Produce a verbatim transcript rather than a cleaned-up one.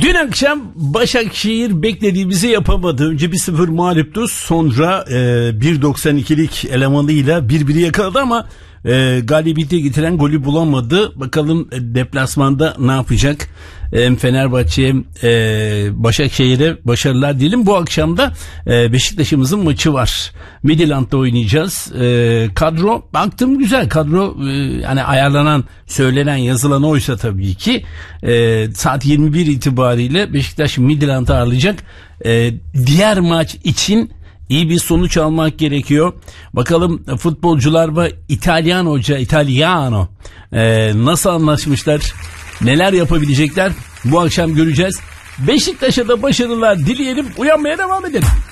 Dün akşam Başakşehir beklediğimizi yapamadı. Önce bir sıfır mağluptu. Sonra e, bir doksan ikilik elemanıyla bir biri yakaladı ama e, galibiyete getiren golü bulamadı. Bakalım e, deplasmanda ne yapacak? Hem Fenerbahçe'ye e, Başakşehir'e başarılar diyelim. Bu akşam da e, Beşiktaş'ımızın maçı var. Midland'da oynayacağız. E, kadro baktım güzel kadro, e, yani ayarlanan, söylenen, yazılan oysa tabii ki e, saat yirmi bir itibariyle Beşiktaş Midland'ı ağırlayacak. E, diğer maç için iyi bir sonuç almak gerekiyor. Bakalım futbolcular ve İtalyan hoca, İtalyano e, nasıl anlaşmışlar? Neler yapabilecekler? Bu akşam göreceğiz. Beşiktaş'a da başarılar dileyelim. Uyanmaya devam edelim.